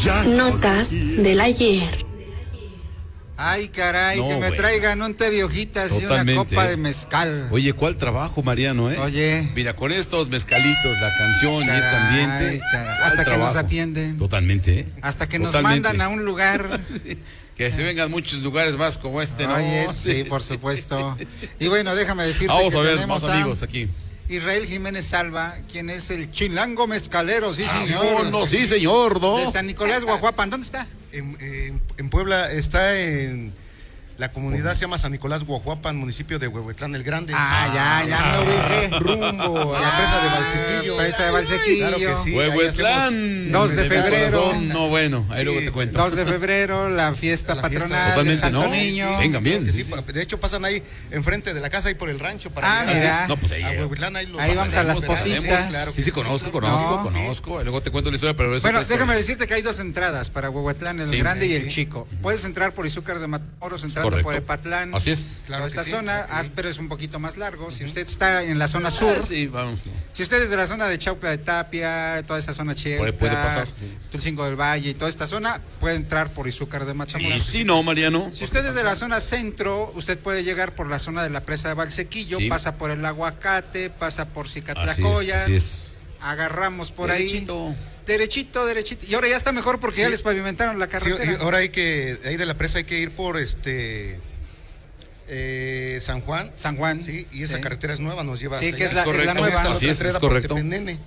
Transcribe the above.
Notas del ayer. Ay, caray, No, que me güey. traigan un té de hojitas y una Totalmente, copa de mezcal. Oye, ¿cuál trabajo, Mariano, Oye. Mira, con estos mezcalitos, la canción y este Caray, ambiente. caray. ¿cuál Hasta que nos trabajo? atienden. Totalmente, Hasta que nos Totalmente. mandan a un lugar. Que se vengan muchos lugares más como este, ¿no? Oye, sí, por supuesto. Y bueno, déjame decirte Vamos que a ver, tenemos más amigos aquí. Israel Jiménez Salva, quien es el chilango mezcalero, sí señor. Vámonos, sí, señor, ¿no? De San Nicolás, Guajuapan. ¿Dónde está? En Puebla está en la comunidad, se llama San Nicolás Guajuapan, municipio de Huehuetlán el Grande. Ya me ubiqué. Rumbo a la presa de Valsequillo. Presa de Valsequillo. Claro que sí. Huehuetlán. 2 de mi febrero. corazón, no, bueno, ahí luego te cuento. 2 de febrero, la fiesta La fiesta. patronal de Totalmente, Santo ¿no? Niño. Vengan bien. Sí, de hecho pasan ahí enfrente de la casa, ahí por el rancho. Para llegar mira. No, pues ahí. a Huehuetlán, ahí Vamos a las positas. Claro. Sí, conozco. No, Ahí luego te cuento la historia, pero eso Bueno, otra historia. déjame decirte que hay 2 entradas para Huehuetlán, el Sí. grande y el Sí. chico. Puedes entrar por Izúcar de Matamoros, entrando Correcto. por Epatlán. Así es. Claro Esta que sí. zona, pero es un poquito más largo. Si usted está en la zona sur, Sí, vamos. si usted es de la zona de Chaupla de Tapia, toda esa zona chica, Por ahí puede pasar, sí. Tulcingo del Valle y toda esta zona, puede entrar por Izúcar de Y Matamoros. si no, Mariano. Si usted es de la zona centro, usted puede llegar por la zona de la presa de Valsequillo, Sí. pasa por el Aguacate, pasa por Así Cicatlacoya, es. agarramos por Derechito. ahí. Derechito. Y ahora ya está mejor porque ya les pavimentaron la Sí, carretera. y ahora ahí de la presa hay que ir por San Juan. San Juan. Sí, y esa Sí. carretera es nueva, nos lleva Sí, hasta que allá. es la correcto. nueva. Hasta la Así otra es entrada correcto. por Tepenene.